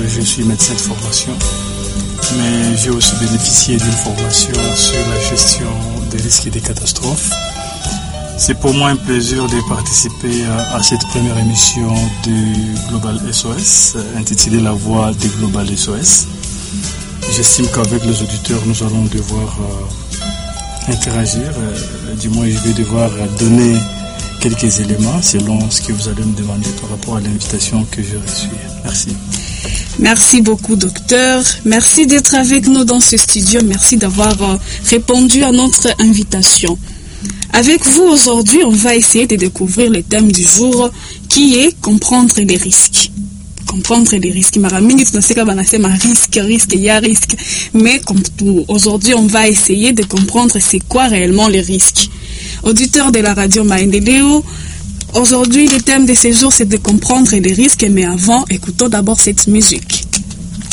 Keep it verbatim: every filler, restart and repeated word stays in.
je suis médecin de formation, mais j'ai aussi bénéficié d'une formation sur la gestion des risques et des catastrophes. C'est pour moi un plaisir de participer à cette première émission du Global S O S, intitulée La Voix du Global S O S. J'estime qu'avec les auditeurs, nous allons devoir euh, interagir. Euh, du moins, je vais devoir donner quelques éléments selon ce que vous allez me demander par rapport à l'invitation que j'ai reçue. Merci. Merci beaucoup, docteur. Merci d'être avec nous dans ce studio. Merci d'avoir euh, répondu à notre invitation. Avec vous aujourd'hui, on va essayer de découvrir le thème du jour qui est comprendre les risques. Comprendre les risques. Risque, risque, il y a risque. Mais comme tout, aujourd'hui, on va essayer de comprendre c'est quoi réellement les risques. Auditeurs de la radio Maendeleo, aujourd'hui, le thème de ce jour, c'est de comprendre les risques. Mais avant, écoutons d'abord cette musique.